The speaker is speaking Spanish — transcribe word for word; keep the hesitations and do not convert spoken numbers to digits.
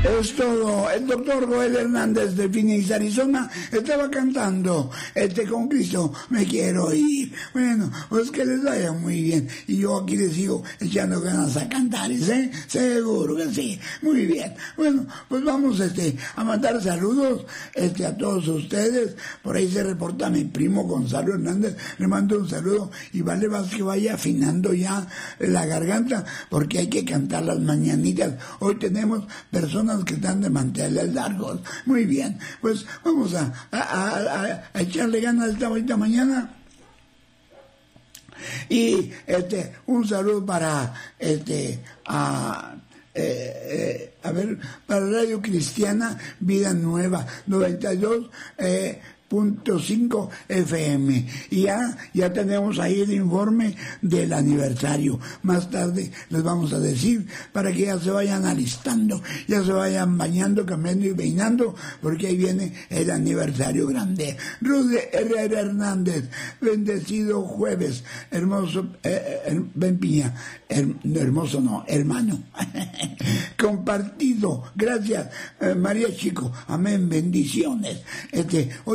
Es todo. El doctor Joel Hernández de Phoenix, Arizona, estaba cantando este con Cristo me quiero ir. Bueno, pues que les vaya muy bien. Y yo aquí les sigo echando ganas a cantar, ¿eh? Seguro que sí. Muy bien. Bueno, pues vamos este a mandar saludos este a todos ustedes. Por ahí se reporta mi primo Gonzalo Hernández. Le mando un saludo y vale más que vaya afinando ya la garganta porque hay que cantar las mañanitas. Hoy tenemos personas que están de manteles largos. Muy bien, pues vamos a, a, a, a echarle ganas esta bonita mañana. Y este un saludo para este a eh, eh, a ver para Radio Cristiana Vida Nueva noventa y dos eh, punto cinco F M y ya, ya tenemos ahí el informe del aniversario. Más tarde les vamos a decir para que ya se vayan alistando, ya se vayan bañando, cambiando y peinando, porque ahí viene el aniversario grande. Ruth Herrera Hernández, bendecido jueves, hermoso, eh, eh, Ben Piña, her, hermoso no, hermano, compartido, gracias, eh, María Chico, amén, bendiciones. Este